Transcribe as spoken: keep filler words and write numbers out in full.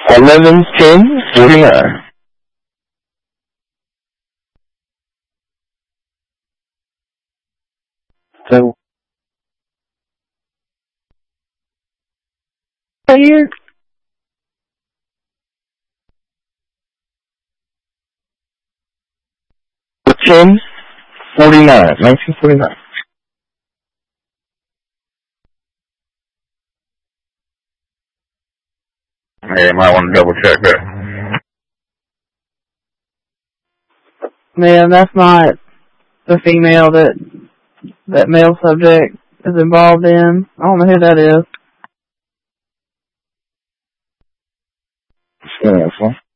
eleven ten forty-nine. So, here. ten forty-nine, nineteen forty-nine. Yeah, you might want to double check that. Man, that's not the female that that male subject is involved in. I don't know who that is. Yeah, that's one.